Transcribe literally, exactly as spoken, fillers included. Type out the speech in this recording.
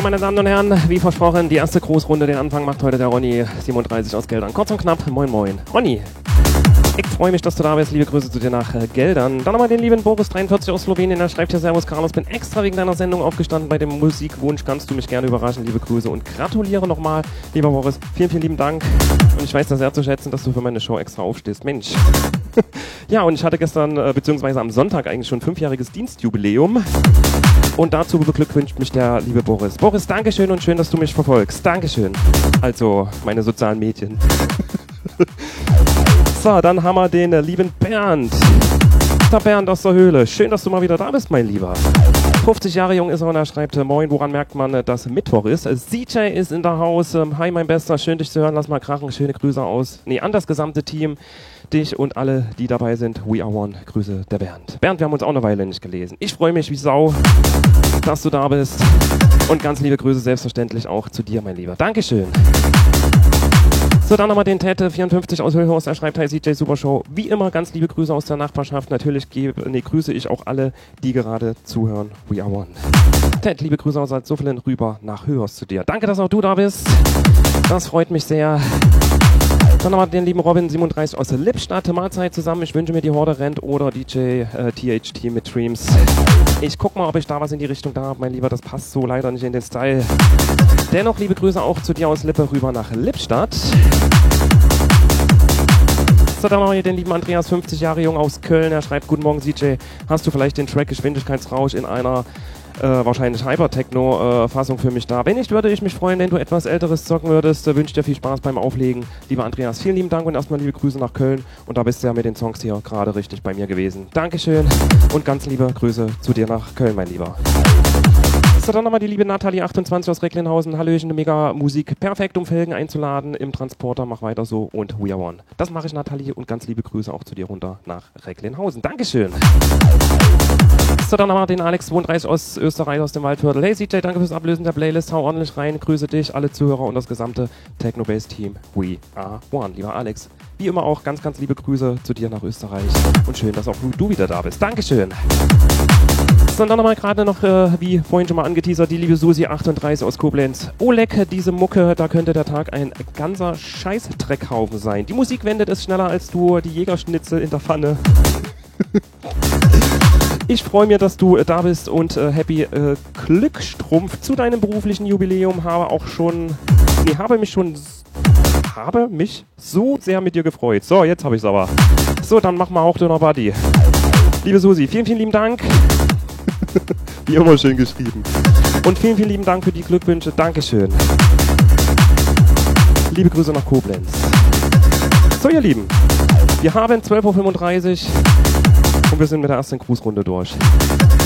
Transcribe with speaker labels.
Speaker 1: meine Damen und Herren, wie versprochen, die erste Großrunde, den Anfang macht heute der Ronny siebenunddreißig aus Geldern. Kurz und knapp, moin moin. Ronny, ich freue mich, dass du da bist. Liebe Grüße zu dir nach äh, Geldern. Dann nochmal den lieben Boris dreiundvierzig aus Slowenien. Er schreibt hier: Servus Carlos, bin extra wegen deiner Sendung aufgestanden. Bei dem Musikwunsch kannst du mich gerne überraschen. Liebe Grüße und gratuliere nochmal, lieber Boris. Vielen, vielen lieben Dank. Und ich weiß das sehr zu schätzen, dass du für meine Show extra aufstehst. Mensch. Ja, und ich hatte gestern, äh, beziehungsweise am Sonntag eigentlich schon fünfjähriges Dienstjubiläum. Und dazu beglückwünscht mich der liebe Boris. Boris, Dankeschön und schön, dass du mich verfolgst. Dankeschön. Also, meine sozialen Medien. So, dann haben wir den äh, lieben Bernd. Der Bernd aus der Höhle. Schön, dass du mal wieder da bist, mein Lieber. fünfzig Jahre jung ist er und er schreibt: Moin, woran merkt man, äh, dass Mittwoch ist? Äh, C J ist in der Haus. Ähm, hi, mein Bester. Schön, dich zu hören. Lass mal krachen. Schöne Grüße aus. Nee, an das gesamte Team. Dich und alle, die dabei sind. We are one. Grüße, der Bernd. Bernd, wir haben uns auch eine Weile nicht gelesen. Ich freue mich wie Sau, dass du da bist. Und ganz liebe Grüße selbstverständlich auch zu dir, mein Lieber. Dankeschön. So, dann nochmal den Ted vierundfünfzig aus Höllhorst. Er schreibt: Hi C J, super Show. Wie immer ganz liebe Grüße aus der Nachbarschaft. Natürlich gebe, nee, grüße ich auch alle, die gerade zuhören. We are one. Ted, liebe Grüße aus Salzuflen rüber nach Höllhorst zu dir. Danke, dass auch du da bist. Das freut mich sehr. Dann nochmal den lieben Robin siebenunddreißig aus Lippstadt. Mahlzeit zusammen. Ich wünsche mir, die Horde rennt oder D J äh, T H T mit Dreams. Ich guck mal, ob ich da was in die Richtung da habe, mein Lieber. Das passt so leider nicht in den Style. Dennoch liebe Grüße auch zu dir aus Lippe rüber nach Lippstadt. So, dann noch hier den lieben Andreas, fünfzig Jahre jung aus Köln. Er schreibt: Guten Morgen C J. Hast du vielleicht den Track Geschwindigkeitsrausch in einer Äh, wahrscheinlich Hyper-Techno-Fassung äh, für mich da? Wenn nicht, würde ich mich freuen, wenn du etwas Älteres zocken würdest. Äh, wünsche dir viel Spaß beim Auflegen. Lieber Andreas, vielen lieben Dank und erstmal liebe Grüße nach Köln. Und da bist du ja mit den Songs hier gerade richtig bei mir gewesen. Dankeschön und ganz liebe Grüße zu dir nach Köln, mein Lieber. So, dann nochmal die liebe Nathalie achtundzwanzig aus Recklinghausen. Hallöchen, mega Musik. Perfekt, um Felgen einzuladen im Transporter. Mach weiter so und we are one. Das mache ich, Nathalie, und ganz liebe Grüße auch zu dir runter nach Recklinghausen. Dankeschön. So, dann haben wir den Alex zweiunddreißig aus Österreich, aus dem Waldviertel. Hey C J, danke fürs Ablösen der Playlist. Hau ordentlich rein. Grüße dich, alle Zuhörer und das gesamte Techno-Bass-Team. We are one. Lieber Alex, wie immer auch ganz, ganz liebe Grüße zu dir nach Österreich. Und schön, dass auch du wieder da bist. Dankeschön. So, und dann nochmal gerade noch, äh, wie vorhin schon mal angeteasert, die liebe Susi achtunddreißig aus Koblenz. Oh leck, diese Mucke, da könnte der Tag ein ganzer Scheiß-Dreckhaufen sein. Die Musik wendet es schneller als du, die Jägerschnitzel in der Pfanne. Ich freue mich, dass du äh, da bist und äh, happy äh, Glückstrumpf zu deinem beruflichen Jubiläum. Habe auch schon, nee, habe mich schon, habe mich so sehr mit dir gefreut. So, jetzt habe ich es aber. So, dann machen wir auch Döner Buddy. Liebe Susi, vielen, vielen lieben Dank. Wie immer schön geschrieben. Und vielen, vielen lieben Dank für die Glückwünsche. Dankeschön. Liebe Grüße nach Koblenz. So, ihr Lieben, wir haben zwölf Uhr fünfunddreißig und wir sind mit der ersten Grußrunde durch.